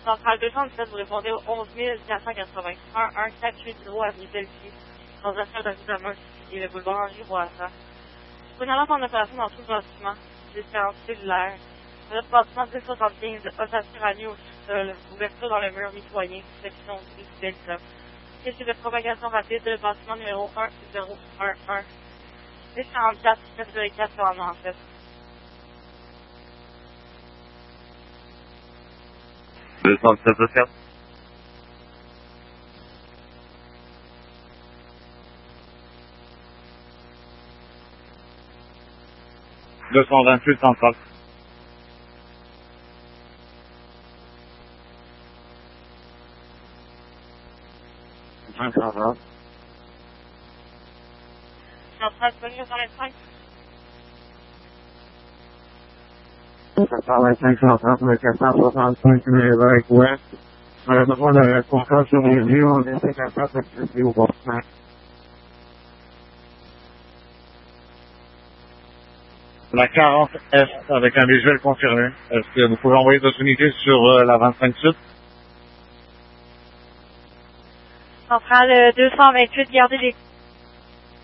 Centrale 217, vous répondez au 11 480. 11780 avenue Delphi. Transversale de la rue et le boulevard Henri Bourassa. Vous pouvez aller en opération dans tout le bâtiment, jusqu'à cellulaire. Notre bâtiment 1075 ossature à nu au sous-sol, ouverture dans le mur mitoyen, section 10 Delta. Risque de propagation rapide, le bâtiment numéro 1011. 1044 904 en fait. Deux cent sept de faire. 228 centrale. Centrale 225. 425 centrale 465 l'évêque ouest. Devant le contrat sur les lieux, on était capable d'accéder au bâtiment. La 40 Est avec un visuel confirmé. Est-ce que vous pouvez envoyer d'autres unités sur la 25 Sud? Centrale 228, gardez les